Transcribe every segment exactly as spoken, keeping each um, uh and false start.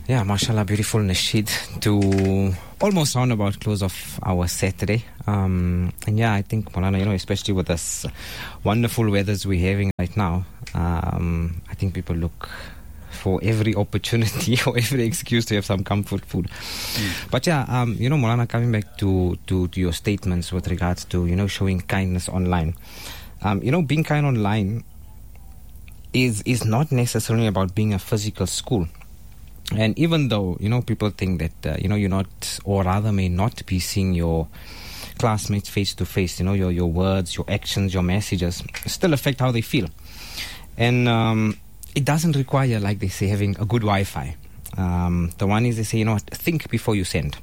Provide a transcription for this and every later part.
Yeah, mashallah, beautiful nasheed to almost roundabout close of our Saturday. Um, and yeah, I think, Maulana, you know, especially with this wonderful weathers we're having right now, um, I think people look for every opportunity or every excuse to have some comfort food. Mm. But yeah, um, you know, Maulana, coming back to, to, to your statements with regards to, you know, showing kindness online. Um, you know, being kind online is is not necessarily about being a physical school. And even though, you know, people think that, uh, you know, you're not, or rather may not be seeing your classmates face to face, you know, your, your words, your actions, your messages still affect how they feel. And um, it doesn't require, like they say, having a good Wi-Fi. Um, the one is they say, you know, think before you send.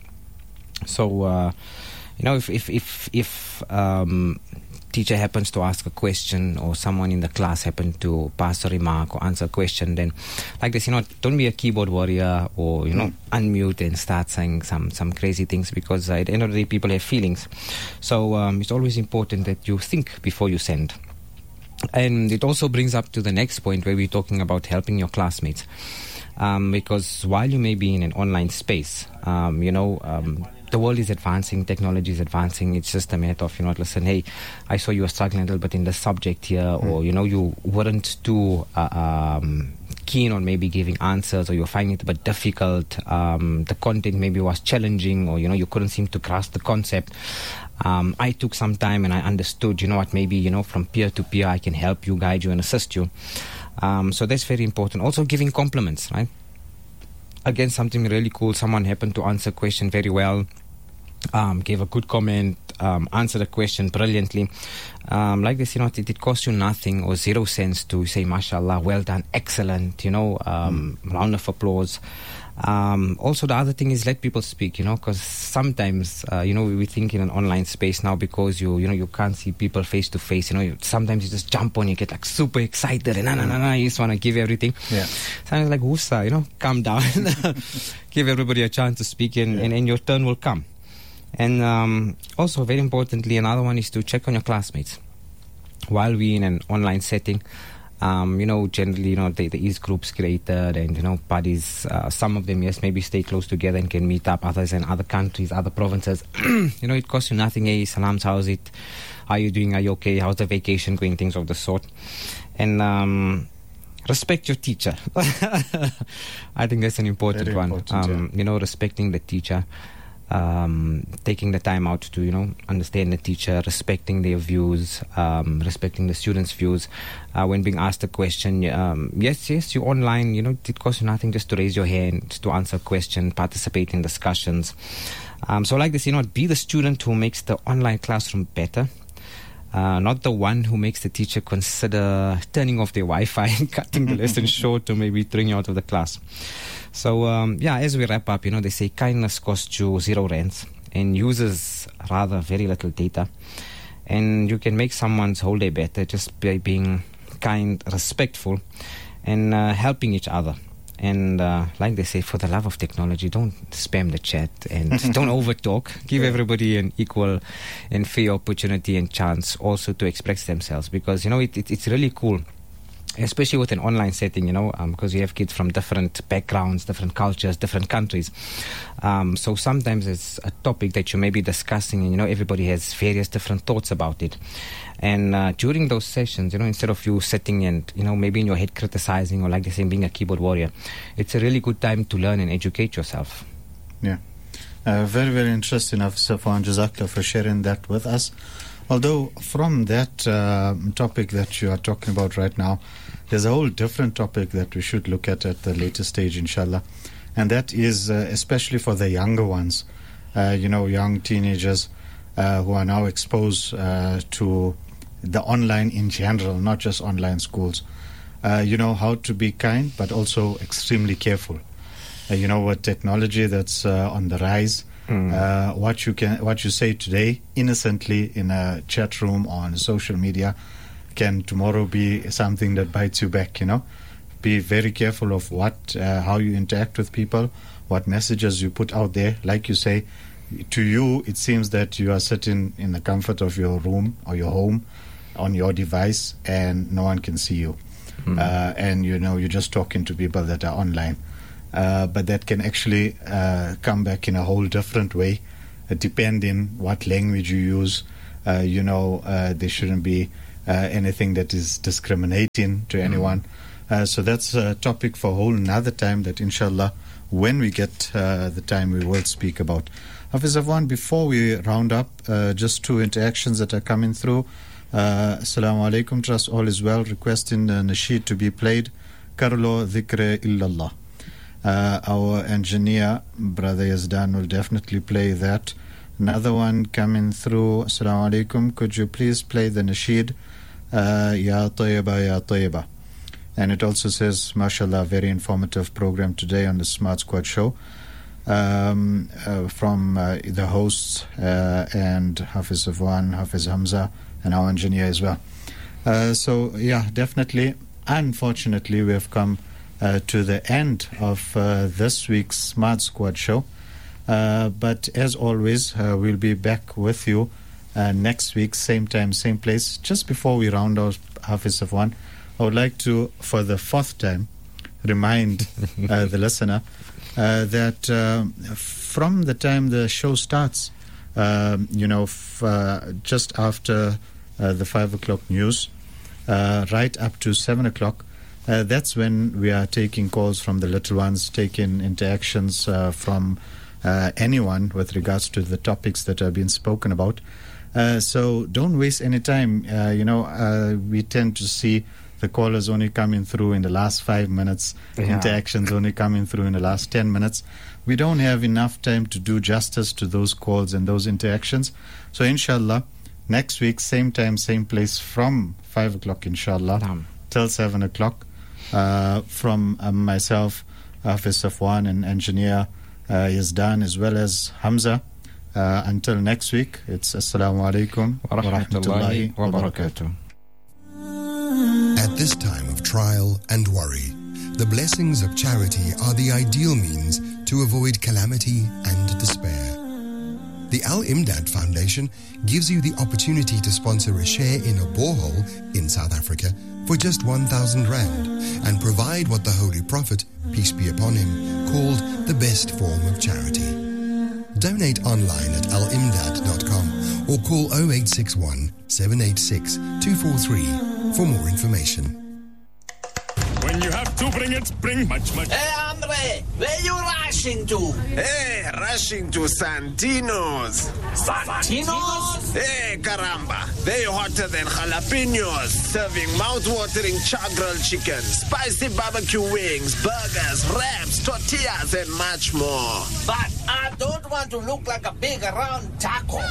So, uh, you know, if, if, if, if um, teacher happens to ask a question, or someone in the class happen to pass a remark or answer a question, then like this, you know, don't be a keyboard warrior, or, you know, mm. unmute and start saying some, some crazy things, because uh, at the end of the day, people have feelings. So um, it's always important that you think before you send. And it also brings up to the next point where we're talking about helping your classmates. Um, because while you may be in an online space, um, you know, um, the world is advancing, technology is advancing. It's just a matter of, you know, listen, hey, I saw you were struggling a little bit in the subject here, mm. or, you know, you weren't too uh, um, keen on maybe giving answers, or you're finding it a bit difficult. Um, the content maybe was challenging, or, you know, you couldn't seem to grasp the concept. Um, I took some time and I understood, you know what, maybe, you know, from peer to peer, I can help you, guide you, and assist you. Um, so that's very important. Also giving compliments, right? Again, something really cool. Someone happened to answer a question very well, um, gave a good comment, um, answered a question brilliantly. Um, like this, you know, it, it costs you nothing or zero cents to say, mashallah, well done, excellent, you know, um, mm. round of applause. Um, also, the other thing is let people speak, you know, because sometimes, uh, you know, we, we think in an online space now, because you, you know, you can't see people face to face, you know, you, sometimes you just jump on, you get like super excited and na na na na, you just want to give everything. Yeah. Sometimes like, whoosah, you know, calm down, give everybody a chance to speak, and, yeah. and, and your turn will come. And um, also, very importantly, another one is to check on your classmates. While we're in an online setting, Um, you know, generally, you know, there, there is groups created, and, you know, parties, uh, some of them, yes, maybe stay close together and can meet up, others in other countries, other provinces. You know, it costs you nothing. Hey, salams, how's it? How are you doing? Are you okay? How's the vacation going? Things of the sort. And um, respect your teacher. I think that's an important Very one. Important, um, yeah. You know, respecting the teacher. Um, taking the time out to, you know, understand the teacher, respecting their views, um, respecting the students' views. Uh, when being asked a question, um, yes, yes, you're online, you know, it costs you nothing just to raise your hand, to answer a question, participate in discussions. Um, so like this, you know, be the student who makes the online classroom better. Uh, not the one who makes the teacher consider turning off their Wi-Fi and cutting the lesson short, or maybe throwing you out of the class. So, um, yeah, as we wrap up, you know, they say kindness costs you zero rands and uses rather very little data. And you can make someone's whole day better just by being kind, respectful, and uh, helping each other. And uh, like they say, for the love of technology, don't spam the chat and don't overtalk. Give yeah. everybody an equal and fair opportunity and chance also to express themselves. Because, you know, it, it, it's really cool, especially with an online setting, you know, um, because you have kids from different backgrounds, different cultures, different countries. Um, so sometimes it's a topic that you may be discussing, and, you know, everybody has various different thoughts about it. And uh, during those sessions, you know, instead of you sitting and, you know, maybe in your head criticizing, or like they say, being a keyboard warrior, it's a really good time to learn and educate yourself. Yeah. Uh, very, very interesting, Safwan. Jazakallah for sharing that with us. Although from that uh, topic that you are talking about right now, there's a whole different topic that we should look at at the later stage, inshallah. And that is uh, especially for the younger ones, uh, you know, young teenagers uh, who are now exposed uh, to the online in general, not just online schools. Uh, you know, how to be kind, but also extremely careful. Uh, you know, with technology that's uh, on the rise, mm. uh, what you can, what you say today innocently in a chat room or on social media can tomorrow be something that bites you back, you know. Be very careful of what, uh, how you interact with people, what messages you put out there. Like you say, to you, it seems that you are sitting in the comfort of your room or your home on your device and no one can see you. Mm. Uh, and, you know, you're just talking to people that are online. uh, but that can actually uh, come back in a whole different way, uh, depending what language you use. Uh, you know, uh, there shouldn't be uh, anything that is discriminating to anyone. Uh, so that's a topic for a whole another time that, inshallah, when we get uh, the time, we will speak about. Hafiz Afwan, before we round up, uh, just two interactions that are coming through. Uh, Assalamu alaikum, trust all is well. Requesting the nasheed to be played. Karlo Dhikre Illallah. Uh, our engineer, Brother Yazdan, will definitely play that. Another one coming through. Assalamu alaikum, could you please play the nasheed? Uh, Ya Tayyiba, Ya Tayyiba. And it also says, mashallah, very informative program today on the Smart Squad show. Um, uh, from uh, the hosts uh, and Hafiz Afwan, Hafiz Hamza, and our engineer as well. Uh, so, yeah, definitely. Unfortunately, we have come uh, to the end of uh, this week's Smart Squad show. Uh, but as always, uh, we'll be back with you uh, next week, same time, same place. Just before we round out Hafiz Afwan, I would like to, for the fourth time, remind uh, the listener uh, that uh, from the time the show starts, uh, you know, f- uh, just after uh, the five o'clock news, uh, right up to seven o'clock, uh, that's when we are taking calls from the little ones, taking interactions uh, from uh, anyone with regards to the topics that are being spoken about. Uh, so don't waste any time. Uh, you know, uh, we tend to see the callers only coming through in the last five minutes, yeah. interactions only coming through in the last ten minutes. We don't have enough time to do justice to those calls and those interactions. So inshallah, next week, same time, same place, from five o'clock, inshallah, Damn. till seven o'clock, uh, from um, myself, Hafiz Afwan, and engineer uh, Yazdan, as well as Hamza. Uh, until next week, it's Assalamu alaikum wa rahmatullahi wa barakatuh. At this time of trial and worry, the blessings of charity are the ideal means to avoid calamity and despair. The Al-Imdad Foundation gives you the opportunity to sponsor a share in a borehole in South Africa for just one thousand rand and provide what the Holy Prophet, peace be upon him, called the best form of charity. Donate online at al imdad dot com or call oh eight six one, seven eight six, two four three for more information. When you have to bring it, bring much, much. Hey, Andre, where you rushing to? Hey, rushing to Santino's. Santino's? Hey, caramba. They hotter than jalapenos, serving mouth-watering char-grilled chicken, spicy barbecue wings, burgers, wraps, tortillas, and much more. But I don't want to look like a big round taco.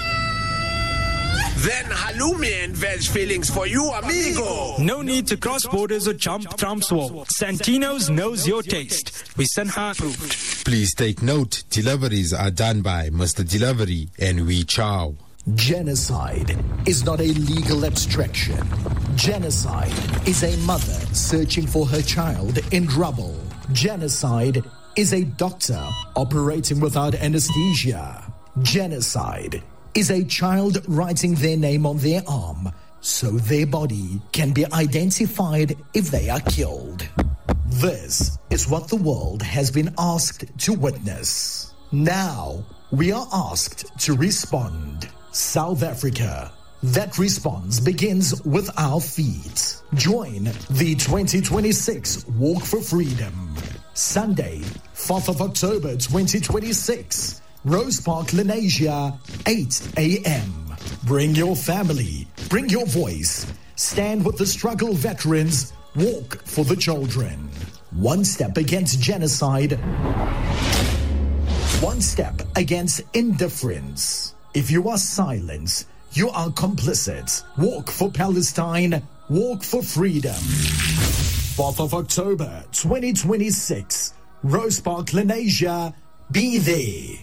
Then halloumi and veg fillings for you, amigo. No need to cross borders or jump Trump's wall. Santino's knows your taste. We Sanha approved. Please take note, deliveries are done by Mister Delivery and We Chow. Genocide is not a legal abstraction. Genocide is a mother searching for her child in rubble. Genocide is a doctor operating without anesthesia. Genocide is a child writing their name on their arm so their body can be identified if they are killed. This is what the world has been asked to witness. Now we are asked to respond. South Africa. That response begins with our feet. Join the twenty twenty-six Walk for Freedom. Sunday, fourth of October twenty twenty-six. Rose Park, Lenasia, eight a.m. Bring your family. Bring your voice. Stand with the struggle veterans. Walk for the children. One step against genocide. One step against indifference. If you are silent, you are complicit. Walk for Palestine. Walk for freedom. fourth of October twenty twenty-six. Rose Park, Lenasia. Be there.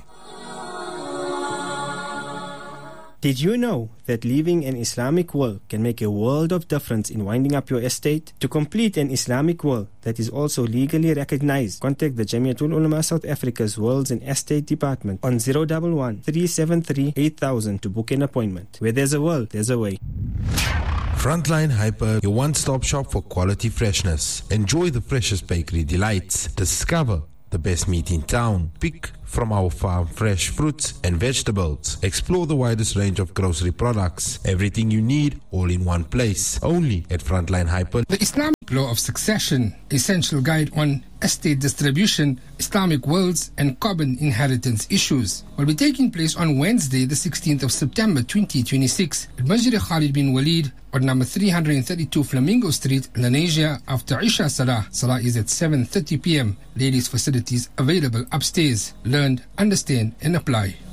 Did you know that leaving an Islamic will can make a world of difference in winding up your estate? To complete an Islamic will that is also legally recognized, contact the Jamiatul Ulama South Africa's Wills and Estate Department on zero one one, three seven three, eight thousand to book an appointment. Where there's a will, there's a way. Frontline Hyper, your one-stop shop for quality freshness. Enjoy the freshest bakery delights. Discover the best meat in town. Pick from our farm fresh fruits and vegetables. Explore the widest range of grocery products. Everything you need, all in one place. Only at Frontline Hyper. The Islamic Law of Succession, Essential Guide on Estate Distribution, Islamic Wills and Common Inheritance Issues, will be taking place on Wednesday, the sixteenth of September twenty twenty-six at Masjid Khalid bin Walid on number three hundred thirty-two Flamingo Street, Lenasia, after Isha Salah. Salah is at seven thirty p.m. Ladies' facilities available upstairs. Learn, understand and apply.